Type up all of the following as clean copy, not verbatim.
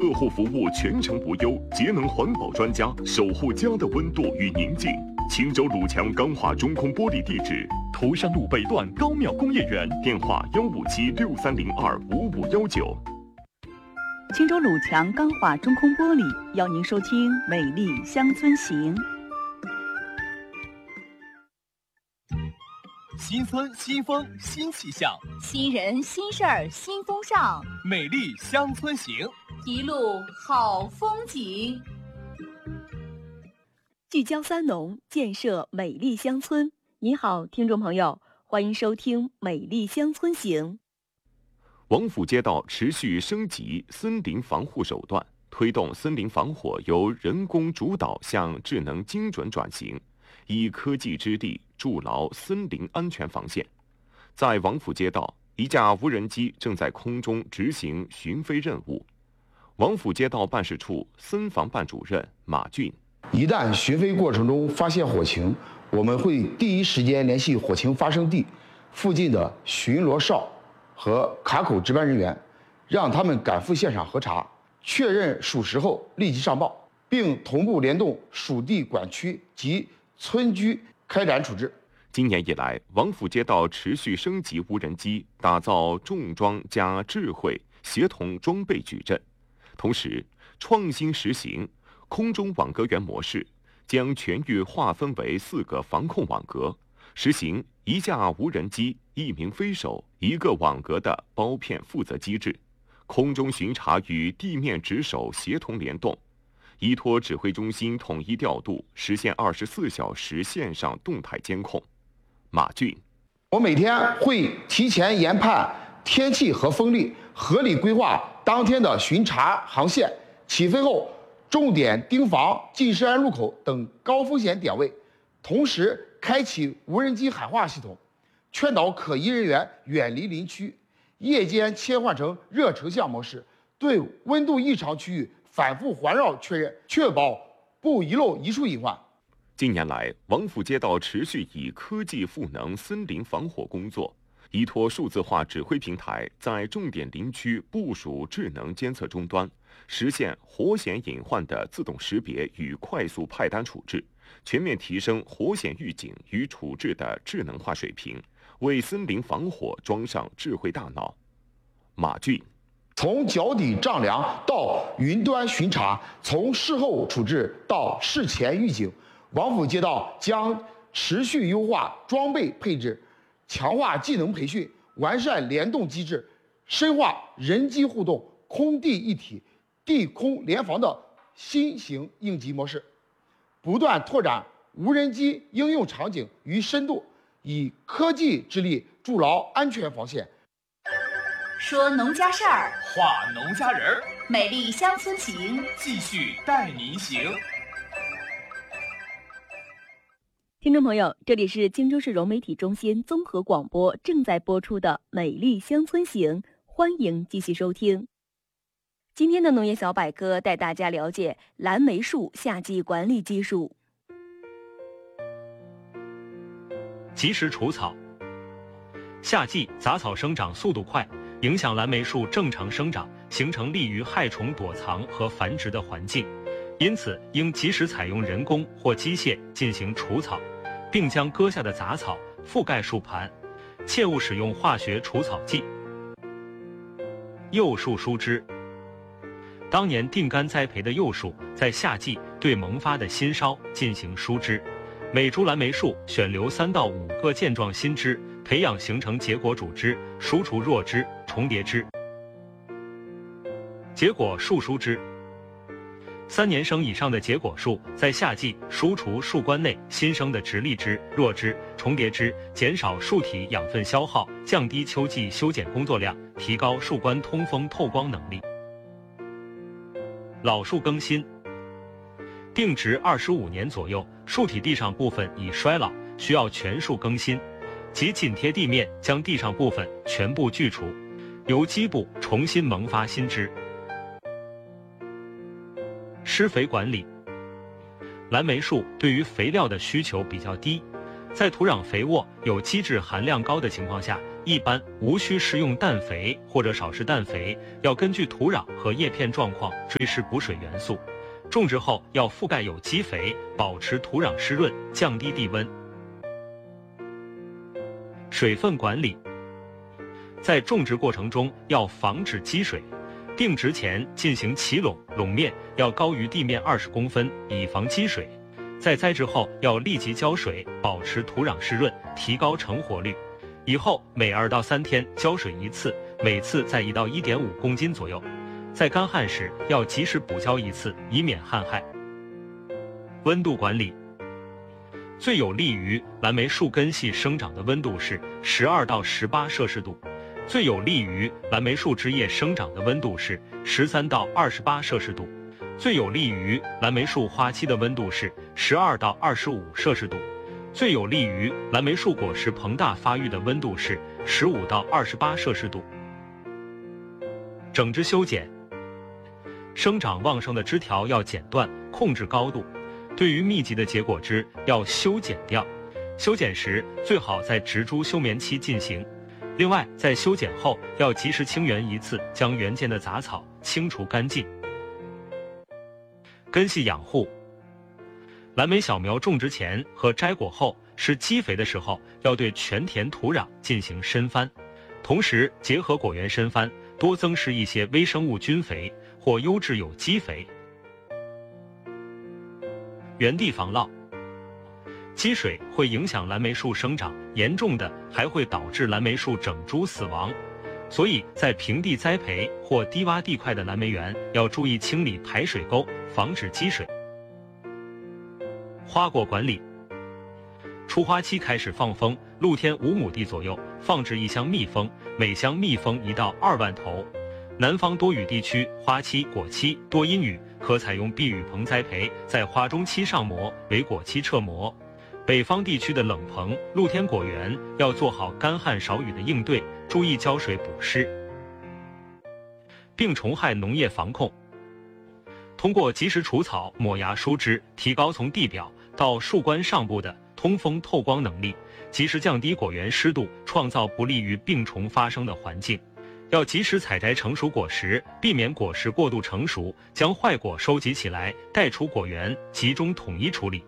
客户服务全程无忧，节能环保专家守护家的温度与宁静。青州鲁强钢化中空玻璃地址：涂山路北段高淼工业园，电话15763025519。 青州鲁强钢化中空玻璃邀您收听《美丽乡村行》。 新村新风新气象， 新人新事儿新风尚， 美丽乡村行， 一路好风景。 聚焦三农，建设美丽乡村。您好，听众朋友，欢迎收听《美丽乡村行》。 王府街道持续升级森林防护手段，推动森林防火由人工主导向智能精准转型，以科技之力筑牢森林安全防线。在王府街道，一架无人机正在空中执行巡飞任务。王府街道办事处森防办主任马俊： 一旦巡飞过程中发现火情，我们会第一时间联系火情发生地附近的巡逻哨和卡口值班人员，让他们赶赴现场核查，确认属实后立即上报，并同步联动属地管区及村居开展处置。 今年以来，王府街道持续升级无人机，打造重装加智慧协同装备矩阵，同时创新实行空中网格员模式，将全域划分为4个防控网格，实行1架无人机1名飞手1个网格的包片负责机制，空中巡查与地面值守协同联动，依托指挥中心统一调度，实现24小时线上动态监控。马俊： 我每天会提前研判天气和风力，合理规划当天的巡查航线，起飞后重点盯防进士安路口等高风险点位，同时开启无人机喊话系统，劝导可疑人员远离林区，夜间切换成热成像模式，对温度异常区域反复环绕确认，确保不遗漏一处隐患。 近年来，王府街道持续以科技赋能森林防火工作，依托数字化指挥平台，在重点林区部署智能监测终端，实现火险隐患的自动识别与快速派单处置，全面提升火险预警与处置的智能化水平，为森林防火装上智慧大脑。马俊： 从脚底丈量到云端巡查，从事后处置到事前预警，王府街道将持续优化装备配置，强化技能培训，完善联动机制，深化人机互动、空地一体、地空联防的新型应急模式，不断拓展无人机应用场景与深度，以科技之力筑牢安全防线。 说农家事儿， 话农家人儿， 美丽乡村行， 继续带您行。 听众朋友，这里是荆州市融媒体中心综合广播正在播出的《美丽乡村行》，欢迎继续收听。今天的农业小百科带大家了解蓝莓树夏季管理技术。 及时除草。夏季杂草生长速度快，影响蓝莓树正常生长，形成利于害虫躲藏和繁殖的环境，因此应及时采用人工或机械进行除草，并将割下的杂草覆盖树盘，切勿使用化学除草剂。柚树疏枝。当年定杆栽培的柚树在夏季对萌发的新梢进行疏枝，每株蓝莓树选留3到5个健壮新枝，培养形成结果主枝，疏除弱枝、重叠枝。结果树疏枝。3年生以上的结果树在夏季疏除树冠内新生的直立枝、弱枝、重叠枝，减少树体养分消耗，降低秋季修剪工作量，提高树冠通风透光能力。老树更新。定植25年左右，树体地上部分已衰老，需要全树更新，即紧贴地面将地上部分全部锯除，由基部重新萌发新枝。施肥管理。蓝莓树对于肥料的需求比较低，在土壤肥沃、有基质含量高的情况下， 一般无需施用氮肥或者少施氮肥，要根据土壤和叶片状况追施补水元素。种植后要覆盖有机肥，保持土壤湿润，降低地温。水分管理，在种植过程中要防止积水，定植前进行齐垄，垄面要高于地面20公分，以防积水。在栽植后要立即浇水，保持土壤湿润，提高成活率。以后每2到3天浇水1次，每次在1到1.5公斤左右。在干旱时要及时补浇1次，以免旱害。温度管理，最有利于蓝莓树根系生长的温度是12到18摄氏度，最有利于蓝莓树枝叶生长的温度是13到28摄氏度，最有利于蓝莓树花期的温度是12到25摄氏度，最有利于蓝莓树果实膨大发育的温度是15到28摄氏度。整枝修剪，生长旺盛的枝条要剪断，控制高度。对于密集的结果枝要修剪掉，修剪时最好在植株休眠期进行。另外，在修剪后要及时清园1次，将园间的杂草清除干净。根系养护，蓝莓小苗种植前和摘果后施基肥的时候，要对全田土壤进行深翻，同时结合果园深翻，多增施一些微生物菌肥或优质有机肥。原地防涝，积水会影响蓝莓树生长，严重的还会导致蓝莓树整株死亡。所以在平地栽培或低洼地块的蓝莓园要注意清理排水沟，防止积水。花果管理，出花期开始放蜂，露天5亩地左右放置1箱蜜蜂，每箱蜜蜂1到2万头。南方多雨地区花期、果期多阴雨，可采用避雨棚栽培，在花中期上膜，为果期撤膜。北方地区的冷棚、露天果园要做好干旱少雨的应对，注意浇水补湿。病虫害农业防控，通过及时除草、抹芽疏枝，提高从地表到树冠上部的通风透光能力，及时降低果园湿度，创造不利于病虫发生的环境。要及时采摘成熟果实，避免果实过度成熟，将坏果收集起来，带出果园，集中统一处理。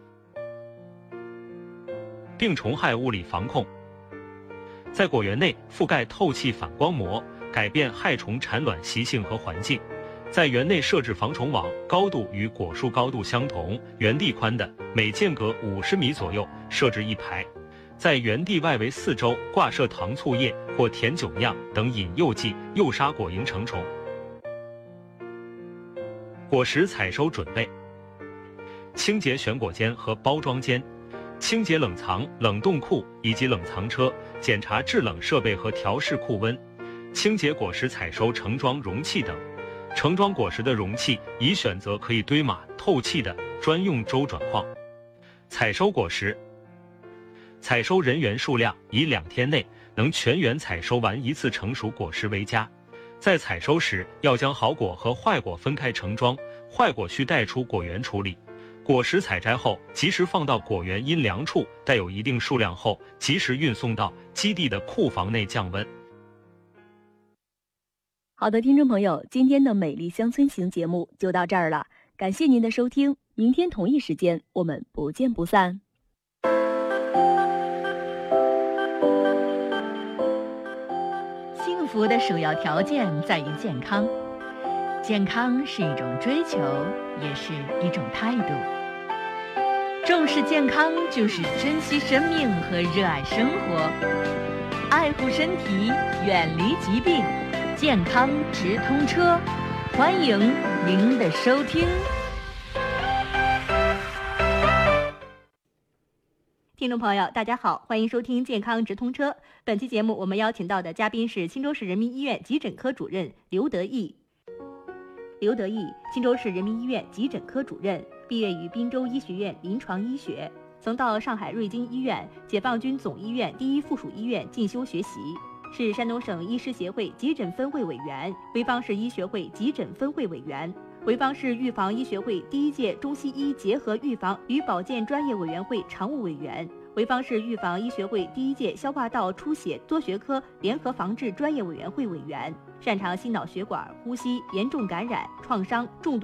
病虫害物理防控，在果园内覆盖透气反光膜，改变害虫产卵习性和环境。在园内设置防虫网，高度与果树高度相同，园地宽的每间隔50米左右设置1排。在园地外围4周挂设糖醋液或甜酒酿等引诱剂，诱杀果蝇成虫。果实采收准备，清洁选果间和包装间，清洁冷藏、冷冻库以及冷藏车，检查制冷设备和调试库温，清洁果实采收盛装容器等。盛装果实的容器宜选择可以堆码、透气的专用周转框。采收果实，采收人员数量以2天内能全员采收完1次成熟果实为佳。在采收时要将好果和坏果分开盛装，坏果需带出果园处理。果实采摘后及时放到果园阴凉处，带有一定数量后及时运送到基地的库房内降温。 好的，听众朋友，今天的美丽乡村行节目就到这儿了，感谢您的收听，明天同一时间我们不见不散。 幸福的首要条件在于健康，健康是一种追求，也是一种态度。重视健康就是珍惜生命和热爱生活，爱护身体，远离疾病，健康直通车，欢迎您的收听。听众朋友，大家好，欢迎收听健康直通车。本期节目我们邀请到的嘉宾是青州市人民医院急诊科主任刘德义。刘德义，青州市人民医院急诊科主任，毕业于滨州医学院临床医学，曾到上海瑞金医院、解放军总医院第一附属医院进修学习，是山东省医师协会急诊分会委员、潍坊市医学会急诊分会委员、潍坊市预防医学会第1届中西医结合预防与保健专业委员会常务委员、潍潍坊市预防医学会第1届消化道出血多学科联合防治专业委员会委员，擅长心脑血管、呼吸、严重感染、创伤、重度